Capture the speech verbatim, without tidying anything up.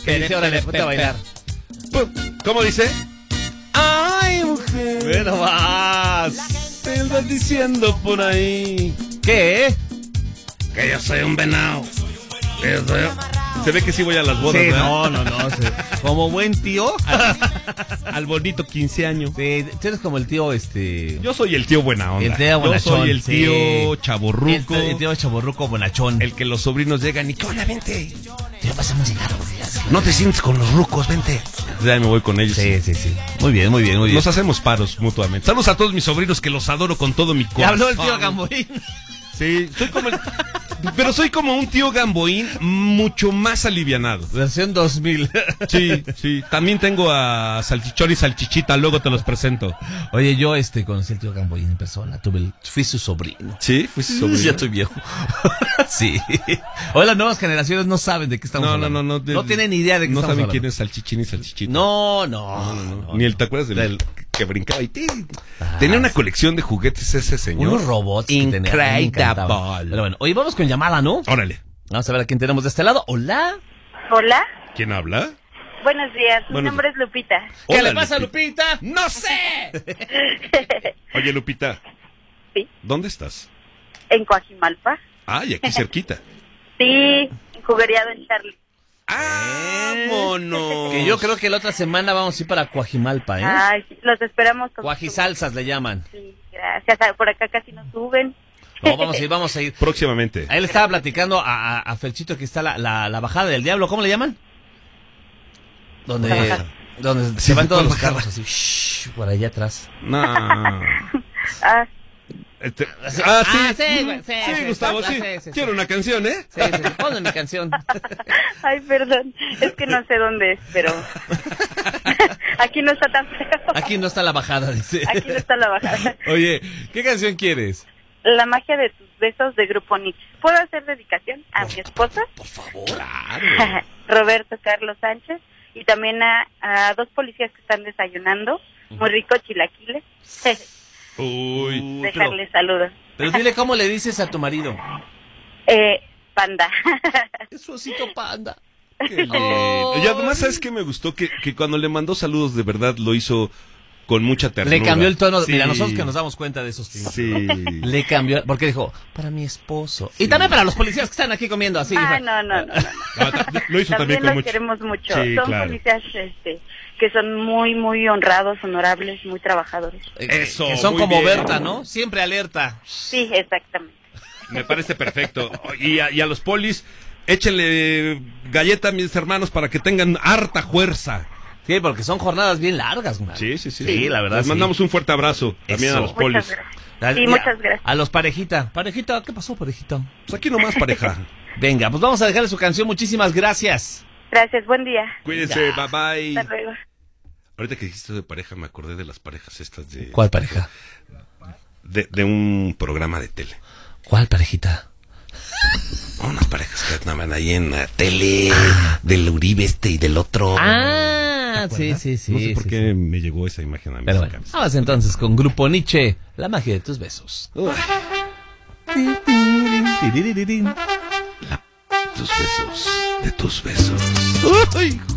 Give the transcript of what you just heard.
Que dice, órale, ponte a bailar. ¿Cómo dice? Ay, mujer. Bueno, vas. Te andas diciendo por ahí. ¿Qué? Que yo soy un venado. Que yo soy... Se ve que sí voy a las bodas, Sí, ¿verdad? no, no, no. Sí. Como buen tío. Al bonito quince años. Sí, tú eres como el tío, este... Yo soy el tío buena onda. El tío bonachón. Yo soy el tío sí. chaborruco. El, el tío chaborruco bonachón. El que los sobrinos llegan y ¿qué onda, vente? Tío, pasamos cigarro. No te sientes con los rucos, vente. Ya me voy con ellos. Sí, sí, sí. Muy bien, muy bien, muy bien. Nos hacemos paros mutuamente. Saludos a todos mis sobrinos que los adoro con todo mi corazón. Ya habló el tío Gamboín. Sí, soy como el... Pero soy como un tío Gamboín mucho más alivianado. Versión dos mil. Sí, sí. También tengo a Salchichón y Salchichita, luego te los presento. Oye, yo este conocí al tío Gamboín en persona. Tuve el, fui su sobrino. ¿Sí? ¿Fui su sobrino? Ya estoy viejo. Sí. Hoy las nuevas generaciones no saben de qué estamos No, hablando. no, no, no. No tienen ni idea de qué no estamos hablando. No saben quién es Salchichín y Salchichita. No, no. No, no, no. no, Ni no. el, ¿te acuerdas del, Del... que brincaba y ti? Ah, tenía una sí. colección de juguetes ese señor. Unos robots. que tenía, me encantaba. Increíble. Pero bueno, hoy vamos con llamada, ¿no? Órale. Vamos a ver a quién tenemos de este lado. Hola. Hola. ¿Quién habla? Buenos días. Mi Buenos nombre es Lupita. ¿Qué Hola, le pasa, Lupita? ¡No sé! Oye, Lupita. Sí. ¿Dónde estás? En Coajimalpa. Ay, aquí cerquita. Sí, juguereado en Charlie. ¡Vámonos! Que yo creo que la otra semana vamos a ir para Coajimalpa, ¿eh? Ay, sí, los esperamos. Con Coajisalsas le llaman. Sí, gracias. Ah, por acá casi nos suben. No, vamos a ir, vamos a ir. Próximamente. A él estaba platicando a, a, a Ferchito que está la, la, la bajada del diablo, ¿cómo le llaman? Donde, La bajada. donde Sí, se van todos ¿cuál los bajada? carros así, shh, por allá atrás. No. Ah, Este- ah, sí. Ah, sí, güey, sí, Sí, sí, Gustavo, sí, sí. sí, sí, Quiero sí. una canción, ¿eh? Sí, sí, ponle mi canción. ay, perdón. Es que no sé dónde es, pero aquí no está tan feo. Aquí no está la bajada, dice. Aquí no está la bajada. Oye, ¿qué canción quieres? La magia de tus besos de Grupo Nietzsche. ¿Puedo hacer dedicación a mi esposa? Por favor. Claro. Roberto Carlos Sánchez. Y también a, a dos policías que están desayunando. Muy rico chilaquiles. Uy. Dejarles saludos. Pero dile cómo le dices a tu marido. Eh, panda. Es osito panda. Qué lindo. Y además, ¿sabes qué me gustó? Que, que cuando le mandó saludos, de verdad lo hizo con mucha ternura. Le cambió el tono. Sí. Mira, nosotros que nos damos cuenta de esos temas. Sí. Le cambió, porque dijo, para mi esposo. Sí. Y también para los policías que están aquí comiendo así. Ah, fue- no, no, no. no. Ah, ta- lo hizo también, También con los mucho. queremos mucho. Sí, Son claro. policías este, que son muy, muy honrados, honorables, muy trabajadores. Eh, Eso, que son muy como bien. Berta, ¿no? Siempre alerta. Sí, exactamente. Me parece perfecto. Y a, y a los polis, échenle galleta a mis hermanos para que tengan harta fuerza. Sí, porque son jornadas bien largas, man. Sí, sí, sí. Sí, la verdad, Les sí. mandamos un fuerte abrazo también Eso. a los polis. Muchas gracias. A- Sí, y a- muchas gracias. A los parejita. Parejita, ¿qué pasó, parejita? Pues aquí nomás, pareja. Venga, pues vamos a dejarle su canción. Muchísimas gracias. Gracias, buen día. Cuídense, bye bye. Hasta luego. Ahorita que dijiste de pareja, me acordé de las parejas estas de... ¿Cuál pareja? De, de un programa de tele. ¿Cuál parejita? Unas parejas que andaban ahí en la tele, del Uribe este y del otro. Ah, sí, sí, sí. No sé por sí, qué sí. me llegó esa imagen a mí. Pero bueno, vamos entonces con Grupo Nietzsche, la magia de tus besos. Tus besos, de tus besos. Uy.